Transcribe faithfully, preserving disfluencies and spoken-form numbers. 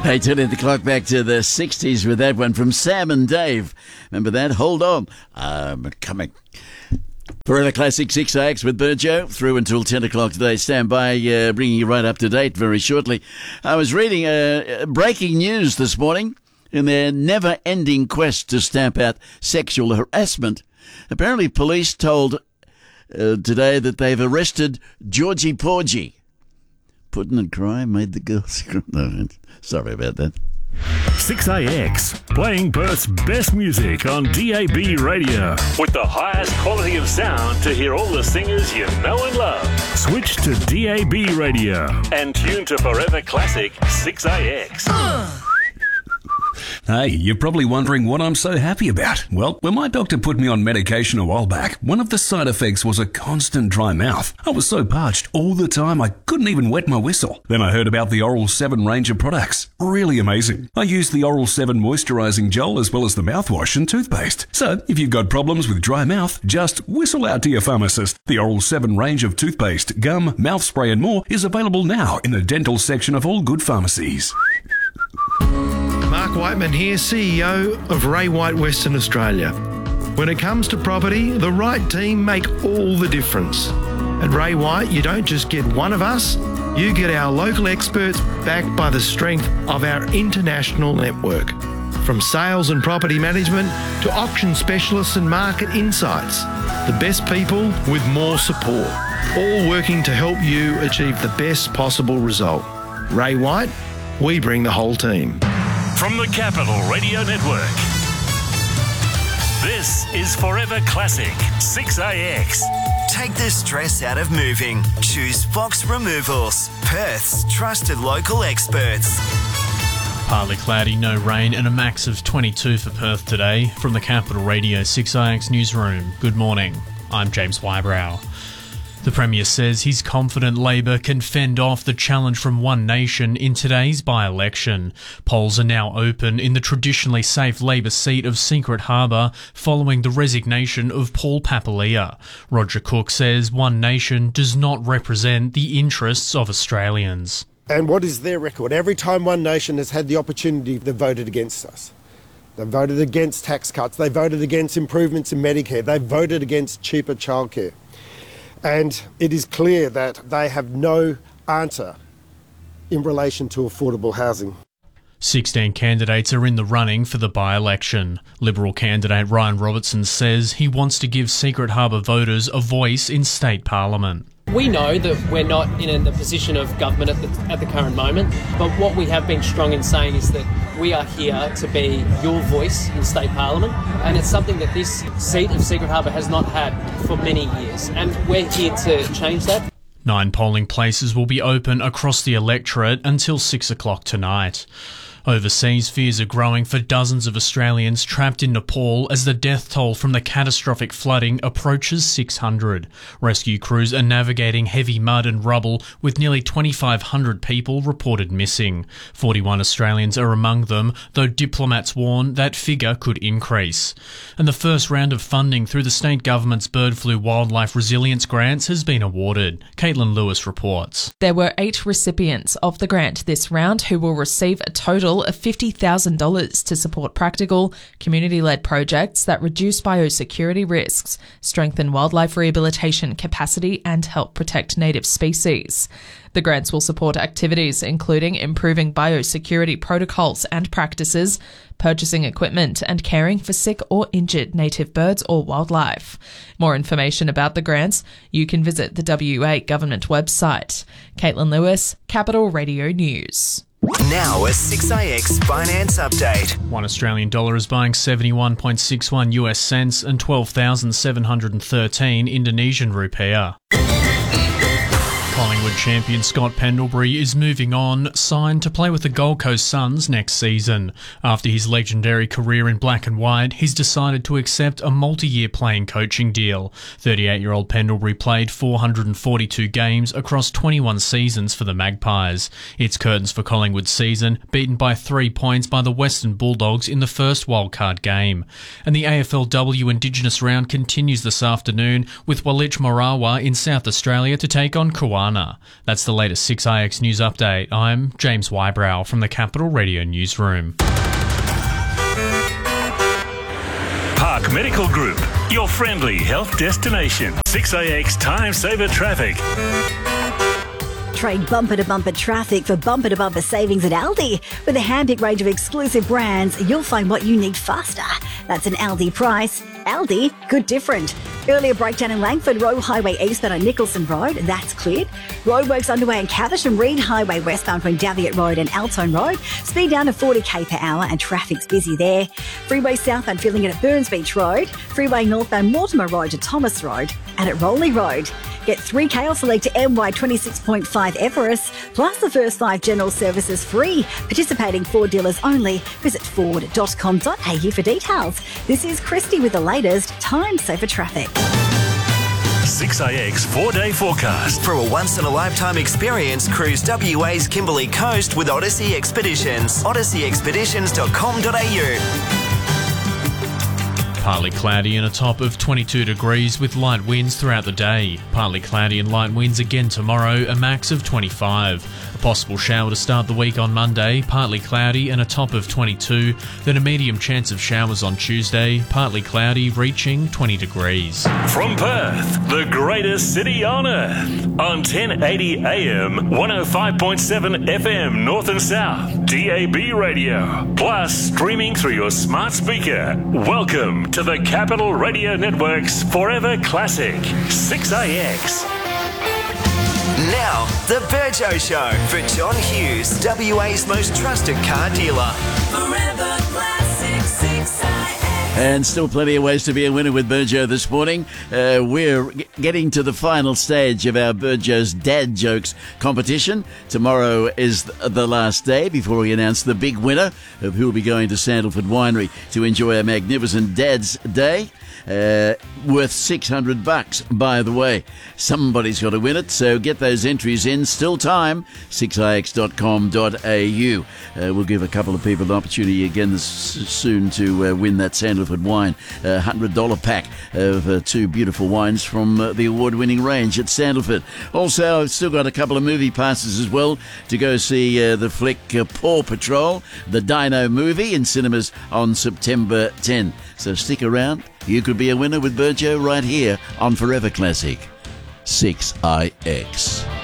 Hey, turning the clock back to the sixties with that one from Sam and Dave. Remember that? Hold on. I'm coming. Forever Classic six A X with Burjo through until ten o'clock today. Stand by, uh, bringing you right up to date very shortly. I was reading uh, breaking news this morning. In their never-ending quest to stamp out sexual harassment, apparently police told uh, today that they've arrested Georgie Porgy. Puddin' and cry made the girls cry. No, sorry about that. six A X, playing Perth's best music on D A B radio. With the highest quality of sound to hear all the singers you know and love. Switch to D A B radio and tune to Forever Classic six A X. Uh. Hey, you're probably wondering what I'm so happy about. Well, when my doctor put me on medication a while back, one of the side effects was a constant dry mouth. I was so parched all the time I couldn't even wet my whistle. Then I heard about the Oral seven range of products. Really amazing. I used the Oral seven moisturising gel as well as the mouthwash and toothpaste. So, if you've got problems with dry mouth, just whistle out to your pharmacist. The Oral seven range of toothpaste, gum, mouth spray and more is available now in the dental section of all good pharmacies. Mark Whiteman here, C E O of Ray White Western Australia. When it comes to property, the right team make all the difference. At Ray White, you don't just get one of us, you get our local experts backed by the strength of our international network. From sales and property management to auction specialists and market insights, the best people with more support, all working to help you achieve the best possible result. Ray White, we bring the whole team. From the Capital Radio Network, this is Forever Classic six A X. Take the stress out of moving. Choose Fox Removals, Perth's trusted local experts. Partly cloudy, no rain, and a max of twenty-two for Perth today. From the Capital Radio six A X newsroom, good morning. I'm James Wybrow. The Premier says he's confident Labor can fend off the challenge from One Nation in today's by-election. Polls are now open in the traditionally safe Labor seat of Secret Harbour following the resignation of Paul Papalia. Roger Cook says One Nation does not represent the interests of Australians. And what is their record? Every time One Nation has had the opportunity, they've voted against us. They voted against tax cuts. They voted against improvements in Medicare. They voted against cheaper childcare. And it is clear that they have no answer in relation to affordable housing. sixteen candidates are in the running for the by-election. Liberal candidate Ryan Robertson says he wants to give Secret Harbour voters a voice in state parliament. We know that we're not in the position of government at the, at the current moment, but what we have been strong in saying is that we are here to be your voice in state parliament, and it's something that this seat of Secret Harbour has not had for many years, and we're here to change that. Nine polling places will be open across the electorate until six o'clock tonight. Overseas, fears are growing for dozens of Australians trapped in Nepal as the death toll from the catastrophic flooding approaches six hundred. Rescue crews are navigating heavy mud and rubble, with nearly twenty-five hundred people reported missing. forty-one Australians are among them, though diplomats warn that figure could increase. And the first round of funding through the state government's Bird Flu Wildlife Resilience Grants has been awarded. Caitlin Lewis reports. There were eight recipients of the grant this round who will receive a total of fifty thousand dollars to support practical, community-led projects that reduce biosecurity risks, strengthen wildlife rehabilitation capacity and help protect native species. The grants will support activities including improving biosecurity protocols and practices, purchasing equipment and caring for sick or injured native birds or wildlife. More information about the grants, you can visit the W A government website. Caitlin Lewis, Capital Radio News. Now a six A X finance update. One Australian dollar is buying seventy-one point six one U S cents and twelve thousand seven hundred thirteen Indonesian rupiah. Collingwood champion Scott Pendlebury is moving on, signed to play with the Gold Coast Suns next season. After his legendary career in black and white, he's decided to accept a multi-year playing coaching deal. thirty-eight-year-old Pendlebury played four hundred forty-two games across twenty-one seasons for the Magpies. It's curtains for Collingwood's season, beaten by three points by the Western Bulldogs in the first wildcard game. And the A F L W Indigenous round continues this afternoon with Walich Morawa in South Australia to take on Kauai. Moana. That's the latest six I X News Update. I'm James Wybrow from the Capital Radio Newsroom. Park Medical Group, your friendly health destination. six A X Time Saver Traffic. Trade bumper-to-bumper traffic for bumper-to-bumper savings at Aldi. With a handpicked range of exclusive brands, you'll find what you need faster. That's an Aldi price. Aldi, good different. Earlier breakdown in Langford, Road Highway eastbound on Nicholson Road, that's cleared. Roadworks underway in Caversham, Reed Highway westbound from Daviot Road and Altone Road. Speed down to forty k per hour and traffic's busy there. Freeway southbound filling in at Burns Beach Road. Freeway northbound Mortimer Road to Thomas Road and at Rowley Road. Get three k off select to M Y twenty-six point five Everest, plus the first five general services free. Participating Ford dealers only. Visit ford dot com dot a u for details. This is Christy with the latest Time Saver Traffic. six A X four-day forecast. For a once-in-a-lifetime experience, cruise W A's Kimberley Coast with Odyssey Expeditions. odyssey expeditions dot com dot a u. Partly cloudy and a top of twenty-two degrees with light winds throughout the day. Partly cloudy and light winds again tomorrow, a max of twenty-five. A possible shower to start the week on Monday, partly cloudy and a top of twenty-two. Then a medium chance of showers on Tuesday, partly cloudy, reaching twenty degrees. From Perth, the greatest city on earth. On ten eighty A M, one oh five point seven F M, North and South, D A B Radio. Plus, streaming through your smart speaker. Welcome to the Capital Radio Network's Forever Classic, six A X. Now, The Burjo Show for John Hughes, W A's most trusted car dealer. Forever Classic six I X. And still plenty of ways to be a winner with Burjo this morning. Uh, we're g- getting to the final stage of our Burjo's Dad Jokes competition. Tomorrow is th- the last day before we announce the big winner of who will be going to Sandalford Winery to enjoy a magnificent Dad's Day. Uh, worth six hundred bucks, by the way. Somebody's got to win it, so get those entries in. Still time, six I X dot com dot a u. Uh, we'll give a couple of people the opportunity again this soon to uh, win that Sandalford wine. A one hundred dollars pack of uh, two beautiful wines from uh, the award-winning range at Sandalford. Also, I've still got a couple of movie passes as well to go see uh, the flick uh, Paw Patrol, the Dino movie, in cinemas on September tenth. So stick around. You could be a winner with Burjo right here on Forever Classic six I X.